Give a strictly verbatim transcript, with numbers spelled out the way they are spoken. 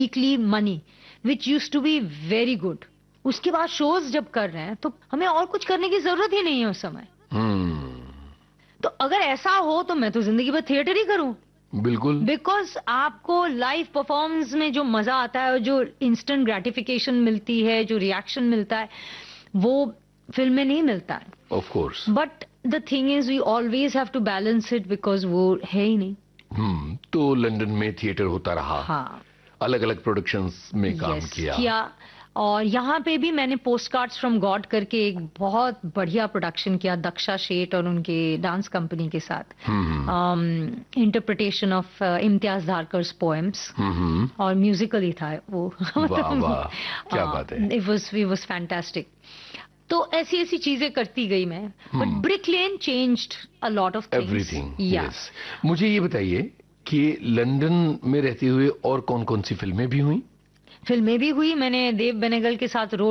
Weekly money which used to be very good. उसके बाद shows जब कर रहे हैं तो हमें और कुछ करने की जरूरत ही नहीं है उस समय। hmm. तो अगर ऐसा हो तो मैं तो जिंदगी भर थिएटर ही करूं। बिल्कुल, बिकॉज आपको लाइव परफॉर्मेंस में जो मजा आता है और जो इंस्टेंट ग्रेटिफिकेशन मिलती है, जो रिएक्शन मिलता है, वो फिल्म में नहीं मिलता है। Of course. But the thing is we always have to balance it because वो है ही नहीं। हम्म तो लंदन में थिएटर होता रहा, हाँ, अलग अलग प्रोडक्शंस में काम yes, किया किया। और यहाँ पे भी मैंने पोस्ट कार्ड्स फ्रॉम गॉड करके एक बहुत बढ़िया प्रोडक्शन किया दक्षा शेठ और उनके डांस कंपनी के साथ। इंटरप्रिटेशन ऑफ इम्तियाज धारकर्स पोएम्स, और म्यूजिकल ही था वो। वाह वाह, क्या बात है। It was it was fantastic. तो ऐसी ऐसी चीजें करती गई मैं। But brick lane changed a lot of things. Everything, yes. मुझे ये बताइए कि लंदन में रहते हुए और कौन कौन सी फिल्में भी हुई? फिल्में भी हुई। मैंने देव बेनेगल के साथ रोड